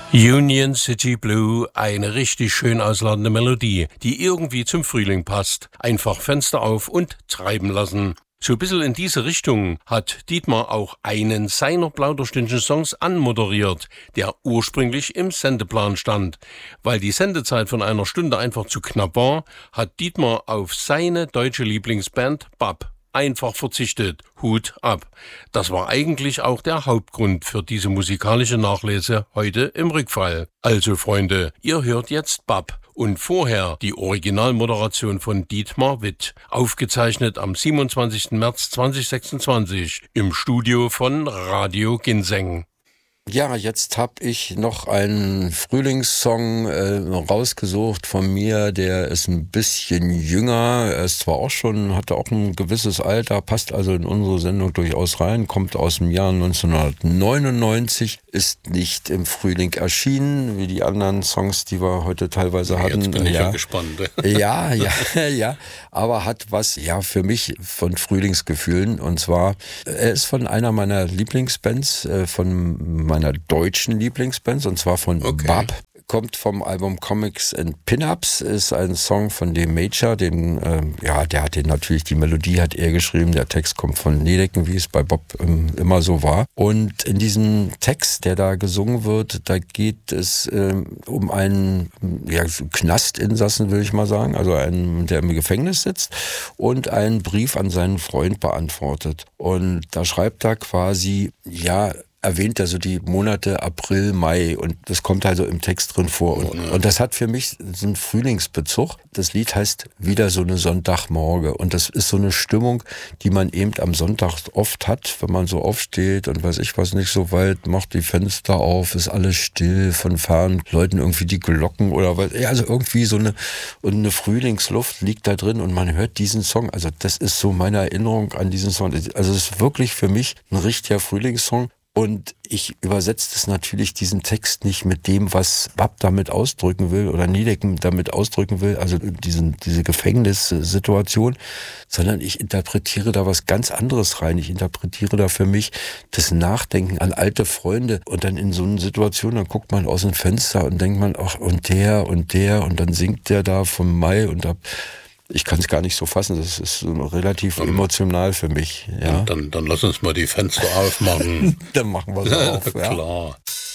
Union City Blue, eine richtig schön ausladende Melodie, die irgendwie zum Frühling passt. Einfach Fenster auf und treiben lassen. So ein bisschen in diese Richtung hat Dietmar auch einen seiner Plauderstündchen-Songs anmoderiert, der ursprünglich im Sendeplan stand. Weil die Sendezeit von einer Stunde einfach zu knapp war, hat Dietmar auf seine deutsche Lieblingsband BAP einfach verzichtet. Hut ab. Das war eigentlich auch der Hauptgrund für diese musikalische Nachlese heute im Rückfall. Also Freunde, ihr hört jetzt BAP und vorher die Originalmoderation von Dietmar Witt, aufgezeichnet am 27. März 2026 im Studio von Radio Ginseng. Ja, jetzt habe ich noch einen Frühlingssong rausgesucht von mir, der ist ein bisschen jünger, er ist zwar auch schon, hatte auch ein gewisses Alter, passt also in unsere Sendung durchaus rein, kommt aus dem Jahr 1999, ist nicht im Frühling erschienen, wie die anderen Songs, die wir heute teilweise hatten. Jetzt bin ich ja gespannt. Ja, aber hat was, ja, für mich von Frühlingsgefühlen, und zwar, er ist von einer meiner Lieblingsbands, von meiner deutschen Lieblingsbands, und zwar von BAP. Kommt vom Album Comics and Pin-Ups, ist ein Song von dem Major, der hat den natürlich, die Melodie hat er geschrieben, der Text kommt von Niedecken, wie es bei Bob immer so war. Und in diesem Text, der da gesungen wird, da geht es um einen Knastinsassen, will ich mal sagen, also einen, der im Gefängnis sitzt und einen Brief an seinen Freund beantwortet. Und da schreibt er quasi, erwähnt er so die Monate April, Mai, und das kommt also im Text drin vor. Und das hat für mich so einen Frühlingsbezug. Das Lied heißt Wieder so eine Sonntagmorgen. Und das ist so eine Stimmung, die man eben am Sonntag oft hat, wenn man so aufsteht und weiß ich was, nicht so weit, macht die Fenster auf, ist alles still, von fern läuten irgendwie die Glocken oder was. Ja, also irgendwie so eine Frühlingsluft liegt da drin und man hört diesen Song. Also das ist so meine Erinnerung an diesen Song. Also es ist wirklich für mich ein richtiger Frühlingssong. Und ich übersetze das natürlich, diesen Text, nicht mit dem, was BAP damit ausdrücken will oder Niedecken damit ausdrücken will, also diese Gefängnissituation, sondern ich interpretiere da was ganz anderes rein. Ich interpretiere da für mich das Nachdenken an alte Freunde, und dann in so einer Situation, dann guckt man aus dem Fenster und denkt man, ach, und der, und dann singt der da vom Mai, und da ich kann es gar nicht so fassen, das ist relativ emotional für mich. Ja. Dann lass uns mal die Fenster aufmachen. Dann machen wir es auf. Klar. Ja.